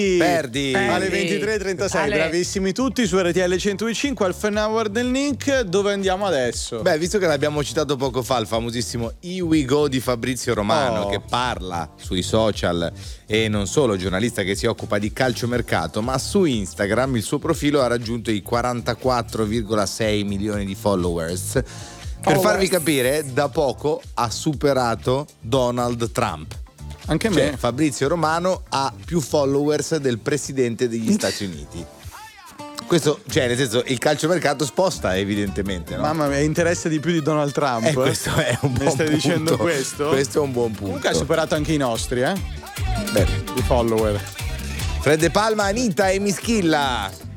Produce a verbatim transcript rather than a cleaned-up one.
Perdi. Alle ventitré e trentasei, Ale. bravissimi tutti su R T L centocinque al Fan Hour del Nick. Dove andiamo adesso? Beh, visto che l'abbiamo citato poco fa, il famosissimo Here We Go di Fabrizio Romano, Oh. che parla sui social e non solo, giornalista che si occupa di calciomercato, ma su Instagram il suo profilo ha raggiunto i quarantaquattro virgola sei milioni di followers. Per Oh, farvi beh. capire, da poco ha superato Donald Trump. Anche me. Cioè, Fabrizio Romano ha più followers del presidente degli Stati Uniti. Questo, cioè, nel senso, il calciomercato sposta evidentemente, no? Mamma mia, interessa di più di Donald Trump. Eh, questo è un buon Mi stai punto. dicendo questo? Questo è un buon punto. Comunque ha superato anche i nostri, eh? Beh, I follower. Fred De Palma, Anita e Mischilla.